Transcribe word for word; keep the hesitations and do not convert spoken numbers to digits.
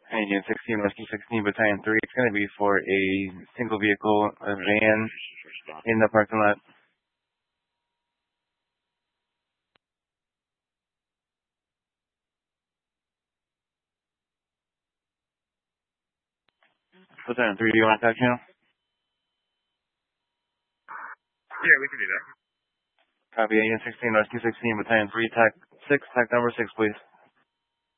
Agent sixteen, Rescue sixteen, Battalion three. It's going to be for a single vehicle, a van, in the parking lot. Battalion three, do you want to talk channel? Yeah, we can do that. Copy, Agent sixteen, Rescue sixteen, Battalion three, tac six, tac number six, please.